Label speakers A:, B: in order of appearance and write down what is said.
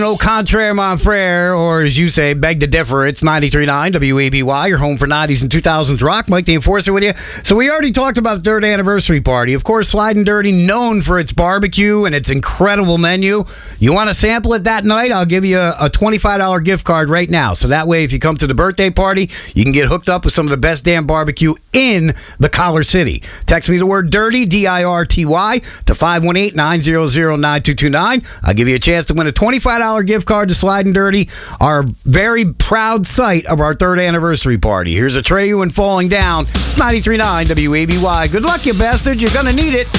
A: No contraire, mon frere, or as you say, beg to differ. It's 93.9 WABY, your home for 90s and 2000s rock. Mike the Enforcer with you. So we already talked about the third anniversary party. Of course, Sliding Dirty, known for its barbecue and its incredible menu. You want to sample it that night? I'll give you a $25 gift card right now. So that way, if you come to the birthday party, you can get hooked up with some of the best damn barbecue in the Collar City. Text me the word DIRTY, DIRTY, to 518-900-9229. I'll give you a chance to win a $25 gift card to Sliding Dirty, our very proud site of our third anniversary party. Here's a Treyu and Falling Down. It's 93.9 WABY. Good luck, you bastard. You're going to need it.